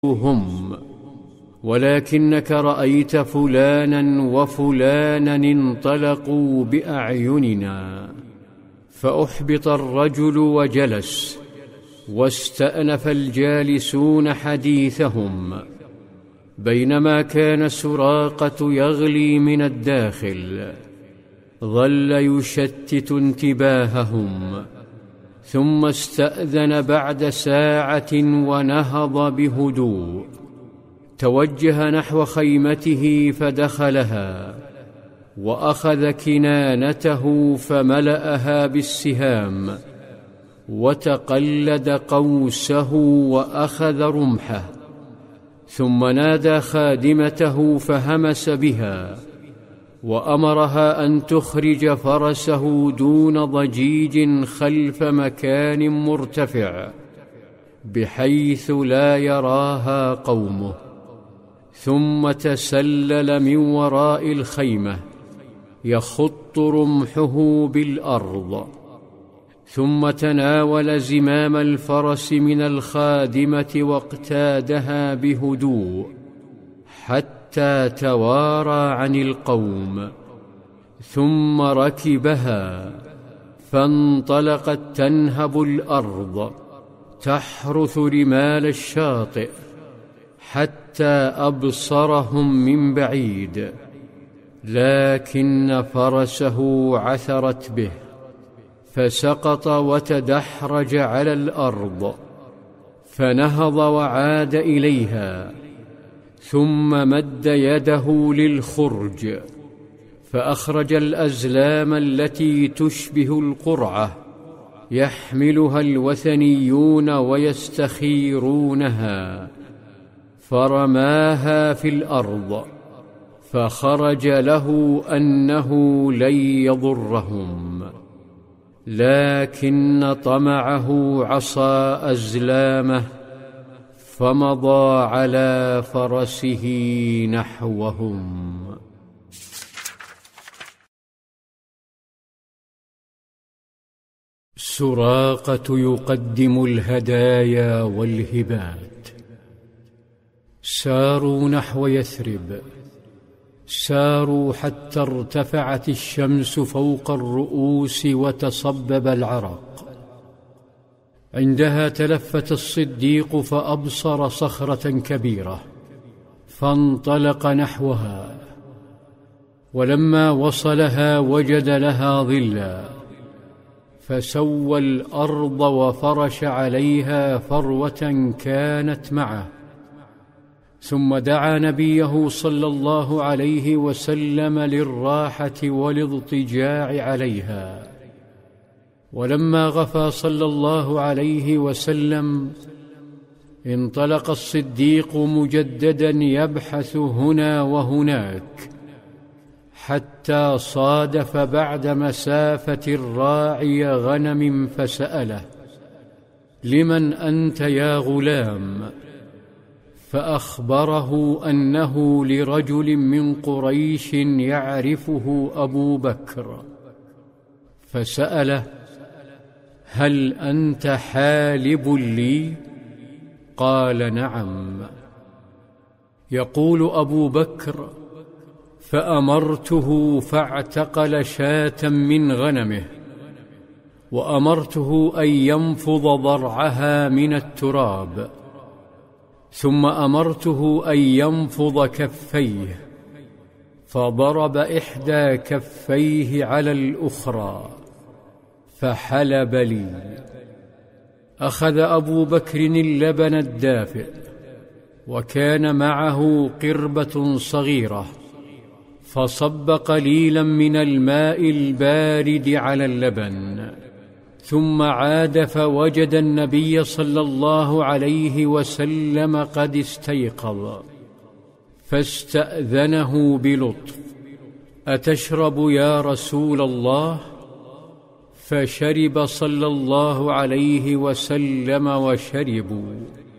هم، ولكنك رأيت فلانا وفلانا انطلقوا بأعيننا. فأحبط الرجل وجلس، واستأنف الجالسون حديثهم، بينما كان سراقة يغلي من الداخل. ظل يشتت انتباههم، ثم استأذن بعد ساعة ونهض بهدوء، توجه نحو خيمته فدخلها، وأخذ كنانته فملأها بالسهام، وتقلد قوسه وأخذ رمحه، ثم نادى خادمته فهمس بها، وأمرها أن تخرج فرسه دون ضجيج خلف مكان مرتفع بحيث لا يراها قومه، ثم تسلل من وراء الخيمة يخط رمحه بالأرض، ثم تناول زمام الفرس من الخادمة واقتادها بهدوء حتى توارى عن القوم، ثم ركبها فانطلقت تنهب الأرض تحرث رمال الشاطئ حتى أبصرهم من بعيد، لكن فرسه عثرت به فسقط وتدحرج على الأرض، فنهض وعاد إليها، ثم مد يده للخرج فأخرج الأزلام التي تشبه القرعة يحملها الوثنيون ويستخيرونها، فرماها في الأرض، فخرج له أنه لن يضرهم، لكن طمعه عصى أزلامه فمضى على فرسه نحوهم. سراقة يقدم الهدايا والهبات. ساروا نحو يثرب، ساروا حتى ارتفعت الشمس فوق الرؤوس وتصبب العرق. عندها تلفت الصديق فأبصر صخرة كبيرة، فانطلق نحوها، ولما وصلها وجد لها ظلا، فسوى الأرض وفرش عليها فروة كانت معه، ثم دعا نبيه صلى الله عليه وسلم للراحة والاضطجاع عليها. ولما غفى صلى الله عليه وسلم انطلق الصديق مجددا يبحث هنا وهناك، حتى صادف بعد مسافة راعي غنم فسأله: لمن أنت يا غلام؟ فأخبره أنه لرجل من قريش يعرفه أبو بكر، فسأله: هل أنت حالب لي؟ قال: نعم. يقول أبو بكر: فأمرته فاعتقل شاة من غنمه، وأمرته أن ينفض ضرعها من التراب، ثم أمرته أن ينفض كفيه، فضرب إحدى كفيه على الأخرى فحلب لي. أخذ أبو بكر اللبن الدافئ، وكان معه قربة صغيرة، فصب قليلا من الماء البارد على اللبن، ثم عاد فوجد النبي صلى الله عليه وسلم قد استيقظ، فاستأذنه بلطف: أتشرب يا رسول الله؟ فشرب صلى الله عليه وسلم وشربوا.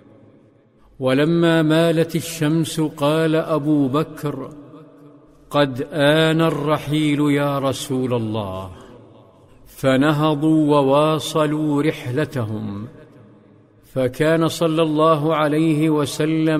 ولما مالت الشمس قال أبو بكر: قد آن الرحيل يا رسول الله. فنهضوا وواصلوا رحلتهم، فكان صلى الله عليه وسلم